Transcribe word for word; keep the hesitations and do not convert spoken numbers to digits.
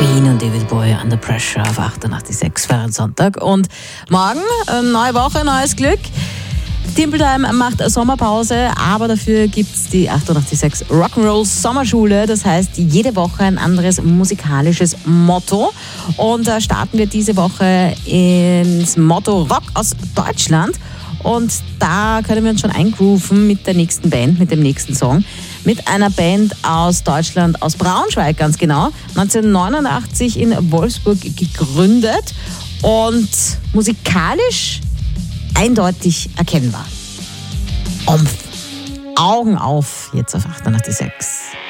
Queen und David Bowie Under Pressure auf achtundachtzig Komma sechs für einen Sonntag. Und morgen, äh, neue Woche, neues Glück. Timple Time macht Sommerpause, aber dafür gibt es die achtundachtzig Komma sechs Rock'n'Roll Sommerschule. Das heißt, jede Woche ein anderes musikalisches Motto. Und da starten wir diese Woche ins Motto Rock aus Deutschland. Und da können wir uns schon eingrooven mit der nächsten Band, mit dem nächsten Song. Mit einer Band aus Deutschland, aus Braunschweig ganz genau. neunzehnhundertneunundachtzig in Wolfsburg gegründet und musikalisch eindeutig erkennbar. Omph. Augen auf, jetzt auf achtundachtzig Komma sechs.